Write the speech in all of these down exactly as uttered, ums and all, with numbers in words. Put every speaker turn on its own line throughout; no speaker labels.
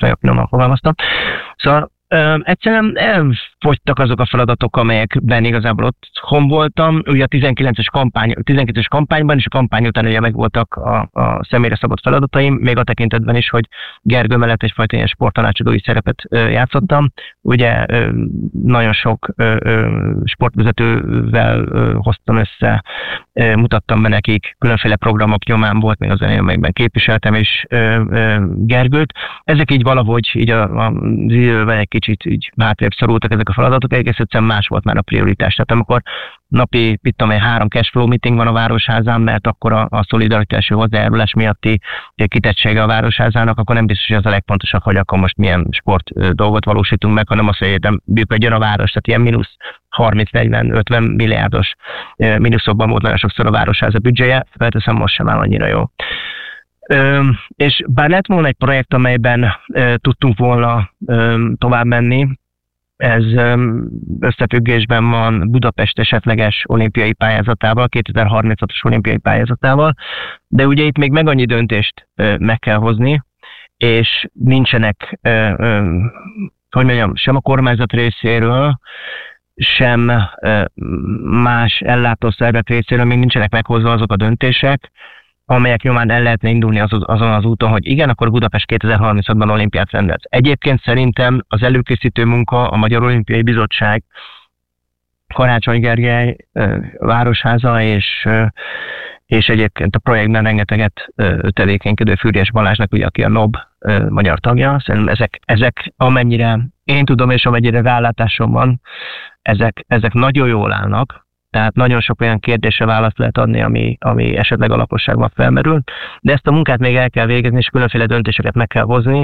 most nagyon finoman fogalmaztam. Szóval Ö, egyszerűen elfogytak azok a feladatok, amelyekben igazából otthon voltam. Ugye a tizenkilences, kampány, tizenkilences kampányban és a kampány után ugye megvoltak a, a személyre szabott feladataim, még a tekintetben is, hogy Gergő mellett egyfajta ilyen sporttanácsadói szerepet ö, játszottam. Ugye ö, nagyon sok ö, ö, sportvezetővel ö, hoztam össze, ö, mutattam be nekik, különféle programok nyomán volt még az elején, amelyekben képviseltem is ö, ö, Gergőt. Ezek így valahogy így a, a, az idővel egy kicsit így hátrébb szorultak ezek a feladatok, egész egyszerűen más volt már a prioritás. Tehát amikor napi, mit tudom én, három cashflow meeting van a Városházán, mert akkor a, a szolidaritási hozzájárulás miatti kitettsége a Városházának, akkor nem biztos, hogy az a legfontosabb, hogy akkor most milyen sport dolgot valósítunk meg, hanem az, hogy nem működjön a város. Tehát ilyen mínusz harminc, negyven, ötven milliárdos mínuszokban volt nagyon sokszor a Városháza büdzséje, felteszem, most sem áll annyira jó. Ö, és bár lett volna egy projekt, amelyben ö, tudtunk volna ö, tovább menni, ez ö, összefüggésben van Budapest esetleges olimpiai pályázatával, kétezer-harminchatos olimpiai pályázatával, de ugye itt még meg annyi döntést ö, meg kell hozni, és nincsenek, ö, ö, hogy mondjam, sem a kormányzat részéről, sem ö, más ellátószervek részéről még nincsenek meghozva azok a döntések, amelyek nyomán el lehetne indulni az, azon az úton, hogy igen, akkor Budapest kétezer-harminchatban olimpiát rendez. Egyébként szerintem az előkészítő munka, a Magyar Olimpiai Bizottság, Karácsony Gergely Városháza és, és egyébként a projektben rengeteget tevékenykedő Füriyes Balázsnak, ugye, aki a NOB magyar tagja. Szerintem ezek, ezek amennyire én tudom és amennyire rálátásom van, ezek, ezek nagyon jól állnak. Tehát nagyon sok olyan kérdésre választ lehet adni, ami, ami esetleg a lakosságban felmerül, de ezt a munkát még el kell végezni, és különféle döntéseket meg kell hozni.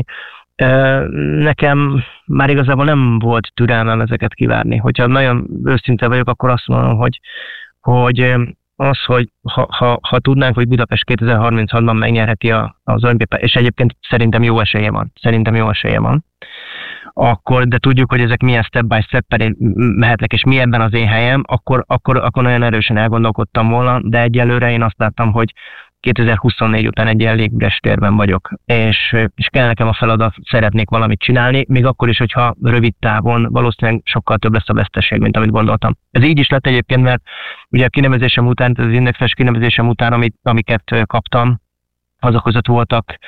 Nekem már igazából nem volt türelmem ezeket kivárni. Hogyha nagyon őszinte vagyok, akkor azt mondom, hogy, hogy az, hogy ha, ha, ha tudnánk, hogy Budapest kétezer-harminchatban megnyerheti az olimpiát, és egyébként szerintem jó esélye van, szerintem jó esélye van, akkor, de tudjuk, hogy ezek milyen step by step mehetnek, és mi ebben az én helyem, akkor, akkor, akkor nagyon erősen elgondolkodtam volna, de egyelőre én azt láttam, hogy kétezer-huszonnégy után egy elég üres térben vagyok, és, és kell nekem a feladat, szeretnék valamit csinálni, még akkor is, hogyha rövid távon valószínűleg sokkal több lesz a veszteség, mint amit gondoltam. Ez így is lett egyébként, mert ugye a kinevezésem után, az indexes kinevezésem után, amit, amiket kaptam, azok között voltak,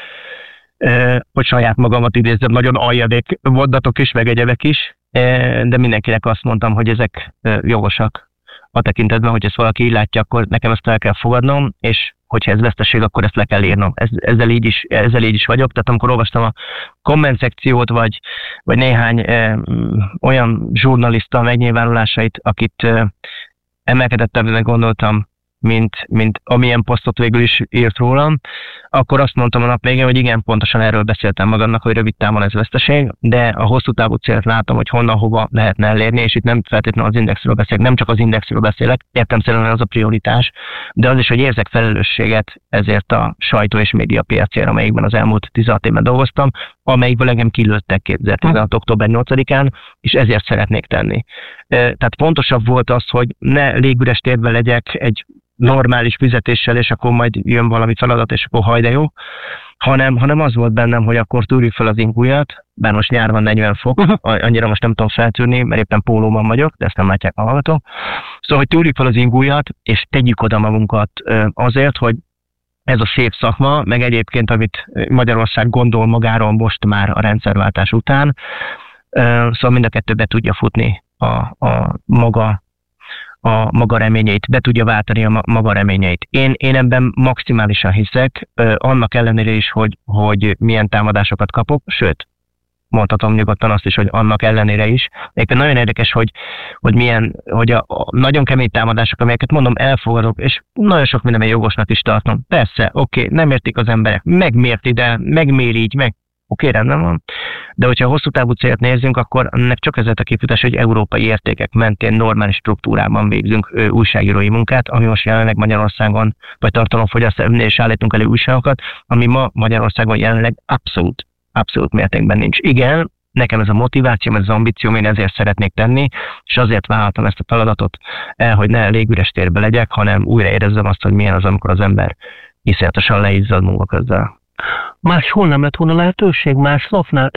hogy saját magamat idézzem, nagyon aljadék mondatok is, meg egyebek is, de mindenkinek azt mondtam, hogy ezek jogosak a tekintetben, hogy ezt valaki így látja, akkor nekem ezt el kell fogadnom, és hogyha ez veszteség, akkor ezt le kell írnom. Ez, ezzel, így is, ezzel így is vagyok, tehát amikor olvastam a komment szekciót, vagy, vagy néhány eh, olyan zsurnalista megnyilvánulásait, akit eh, emelkedettebbnek gondoltam, mint, mint amilyen posztot végül is írt rólam, akkor azt mondtam a nap végén, hogy igen, pontosan erről beszéltem magamnak, hogy rövid távon ez veszteség, de a hosszú távú célt látom, hogy honnan, hova lehetne elérni, és itt nem feltétlenül az indexről beszélek, nem csak az indexről beszélek, értelemszerűen az a prioritás, de az is, hogy érzek felelősséget ezért a sajtó és média piacért, amelyikben az elmúlt tizenhat évben dolgoztam, amelyikből engem kilőttek kétezer-tizenhat. október nyolcadikán, és ezért szeretnék tenni. Tehát fontosabb volt az, hogy ne légüres térben legyek egy normális fizetéssel, és akkor majd jön valami feladat, és akkor haj de jó, hanem, hanem az volt bennem, hogy akkor tűrjük fel az ingujat, bár most nyár van negyven fok, annyira most nem tudom feltűrni, mert éppen pólóban vagyok, de ezt nem látják a hallgatók. Szóval, hogy tűrjük fel az ingujat, és tegyük oda magunkat azért, hogy ez a szép szakma, meg egyébként, amit Magyarország gondol magáról most már a rendszerváltás után, szóval mind a kettő be tudja futni a, a maga a maga reményeit, be tudja váltani a maga reményeit. Én, én ebben maximálisan hiszek, annak ellenére is, hogy, hogy milyen támadásokat kapok, sőt, mondhatom nyugodtan azt is, hogy annak ellenére is. Egyébként nagyon érdekes, hogy, hogy milyen, hogy a, a nagyon kemény támadások, amelyeket mondom, elfogadok, és nagyon sok mindenben jogosnak is tartom. Persze, oké, okay, nem értik az emberek, megmért ide, megmér így, meg oké, okay, rendben van. De hogyha hosszú távú célt nézzünk, akkor ennek csak ezért a képítás, hogy európai értékek mentén normális struktúrában végzünk ö, újságírói munkát, ami most jelenleg Magyarországon, vagy tartalomfogyasztásban és állítunk elő újságokat, ami ma Magyarországon jelenleg abszolút, abszolút mértékben nincs. Igen, nekem ez a motivációm, ez az ambícióm, én ezért szeretnék tenni, és azért vállaltam ezt a feladatot el, hogy ne légüres térbe legyek, hanem újra érezzem azt, hogy milyen az, amikor az ember iszonyatosan leizzad munka közben.
Máshol nem lett volna lehetőség, más szofnál?